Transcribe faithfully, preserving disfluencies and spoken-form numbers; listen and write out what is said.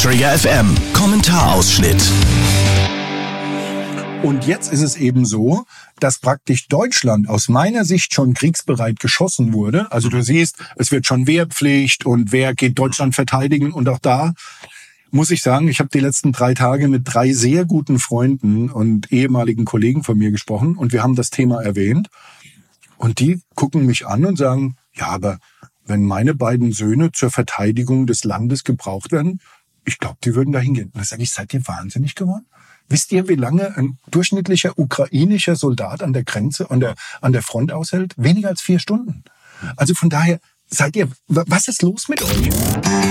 Trigger F M, Kommentarausschnitt. Und jetzt ist es eben so, dass praktisch Deutschland aus meiner Sicht schon kriegsbereit geschossen wurde. Also du siehst, es wird schon Wehrpflicht und wer geht Deutschland verteidigen. Und auch da muss ich sagen, ich habe die letzten drei Tage mit drei sehr guten Freunden und ehemaligen Kollegen von mir gesprochen und wir haben das Thema erwähnt. Und die gucken mich an und sagen, ja, aber wenn meine beiden Söhne zur Verteidigung des Landes gebraucht werden, ich glaube, die würden da hingehen. Und da sage ich, seid ihr wahnsinnig geworden? Wisst ihr, wie lange ein durchschnittlicher ukrainischer Soldat an der Grenze, an der, an der Front aushält? Weniger als vier Stunden. Also von daher, seid ihr, was ist los mit euch?